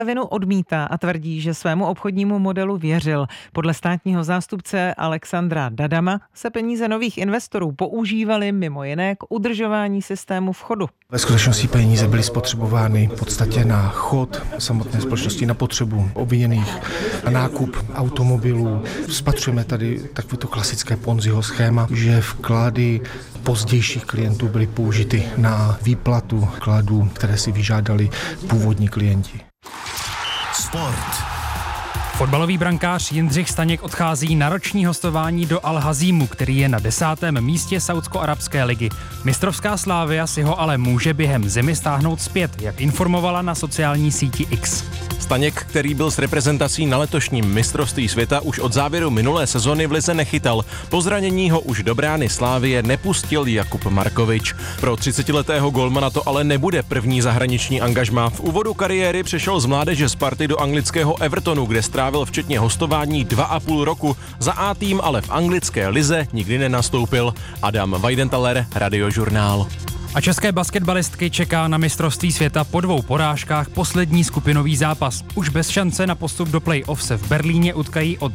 vinu odmítá a tvrdí, že svému obchodnímu modelu věřil. Podle státního zástupce Alexandra Dadama se peníze nových investorů používaly mimo jiné k udržování systému v chodu. Ve skutečnosti peníze byly spotřebovány v podstatě na chod samotné společnosti, na potřebu obviněných, na nákup automobilů. Spatřujeme tady takovéto klasické Ponziho schéma, že vklady pozdějších klientů byly použity na výplatu vkladů, které si vyžádali původní klienti. Sport. Fotbalový brankář Jindřich Staněk odchází na roční hostování do Al-Hazímu, který je na 10. místě Saúdsko-arabské ligy. Mistrovská Slavia si ho ale může během zimy stáhnout zpět, jak informovala na sociální síti X. Staněk, který byl s reprezentací na letošním mistrovství světa, už od závěru minulé sezony v lize nechytal. Po zranění ho už do brány Slávie nepustil Jakub Markovič. Pro 30letého golmana to ale nebude první zahraniční angažmá. V úvodu kariéry přešel z mládeže Sparty do anglického Evertonu, kde strávil včetně hostování 2,5 roku. Za A tým ale v anglické lize nikdy nenastoupil. Adam Weidenthaler, Radiožurnál. A české basketbalistky čeká na mistrovství světa po 2 porážkách poslední skupinový zápas. Už bez šance na postup do play-off se v Berlíně utkají od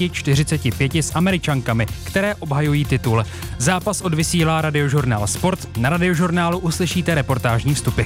20:45 s Američankami, které obhajují titul. Zápas odvysílá Radiožurnál Sport. Na Radiožurnálu uslyšíte reportážní vstupy.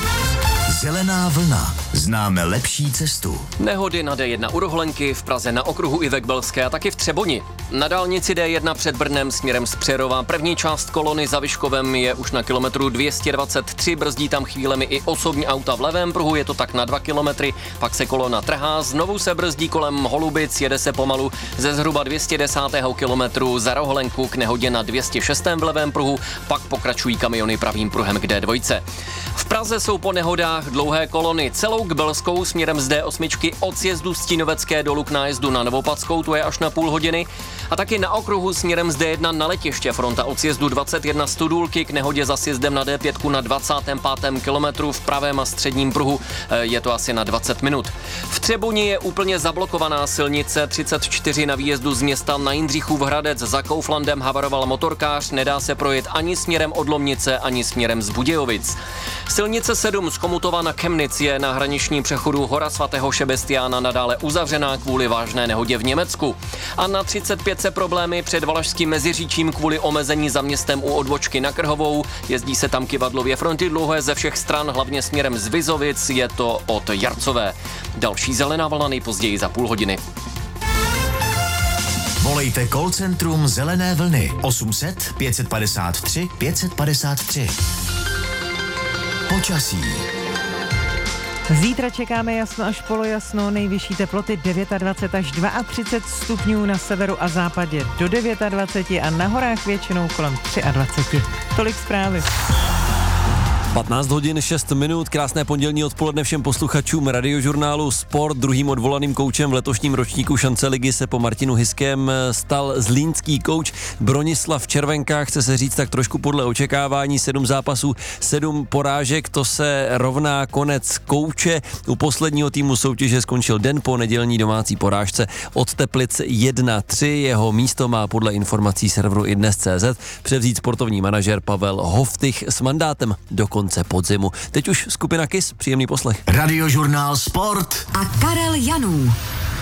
Zelená vlna. Známe lepší cestu. Nehody na D1 u Rohlenky, v Praze na okruhu Ivek Belské a taky v Třeboni. Na dálnici D1 před Brnem směrem z Přerova první část kolony za Vyškovem je už na kilometru 223, brzdí tam chvílemi i osobní auta v levém pruhu, je to tak na 2 kilometry, pak se kolona trhá, znovu se brzdí kolem Holubic, jede se pomalu ze zhruba 210. kilometru za Rohlenku k nehodě na 206. v levém pruhu, pak pokračují kamiony pravým pruhem k D2. V Praze jsou po nehodách dlouhé kolony celou k Belskou směrem z D8 od sjezdu Stínovecké dolu k nájezdu na Novopadskou, to je až na půl hodiny. A taky na okruhu směrem z D1 na letiště fronta od sjezdu 21 Studulky k nehodě za sjezdem na D5 na 25. kilometru v pravém a středním pruhu, je to asi na 20 minut. V Třeboni je úplně zablokovaná silnice 34 na výjezdu z města na Jindřichův Hradec, za Kauflandem havaroval motorkář, nedá se projet ani směrem od Lomnice, ani směrem z Budějovic. Silnice 7 z Komutova na Chemnitz je na hraničním přechodu Hora svatého Šebestiána nadále uzavřená kvůli vážné nehodě v Německu. A na 35 se problémy před Valašským Meziříčím kvůli omezení za městem u odbočky na Krhovou. Jezdí se tam kyvadlově, fronty dlouhé ze všech stran, hlavně směrem z Vizovic, je to od Jarcové. Další zelená vlna nejpozději za půl hodiny. Volejte call centrum Zelené vlny 800 553 553. Počasí. Zítra čekáme jasno až polojasno, nejvyšší teploty 29 až 32 stupňů na severu a západě do 29 a na horách většinou kolem 23. Tolik zprávy. 15 hodin 6 minut, krásné pondělní odpoledne všem posluchačům Radiožurnálu Sport. Druhým odvolaným koučem v letošním ročníku šance ligy se po Martinu Hyském stal zlínský kouč Bronislav Červenka. Chce se říct tak trošku podle očekávání, 7 zápasů, 7 porážek, to se rovná konec kouče. U posledního týmu soutěže skončil den po nedělní domácí porážce od Teplic 1-3. Jeho místo má podle informací serveru iDnes.cz převzít sportovní manažer Pavel Hoftych s mandátem do konce podzimu. Teď už skupina KISS, příjemný poslech. Radiožurnál Sport a Karel Janů.